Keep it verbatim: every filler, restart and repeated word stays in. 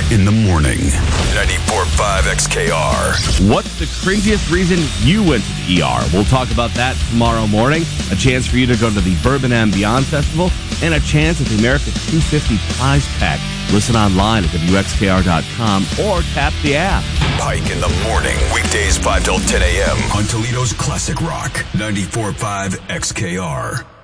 in the morning. ninety-four point five X K R. What's the cringiest reason you went to the E R? We'll talk about that tomorrow morning. A chance for you to go to the Bourbon and Beyond Festival and a chance at the America two fifty prize pack. Listen online at W X K R dot com or tap the app. Pike in the morning, weekdays five till ten a.m. on Toledo's Classic Rock, ninety-four point five X K R.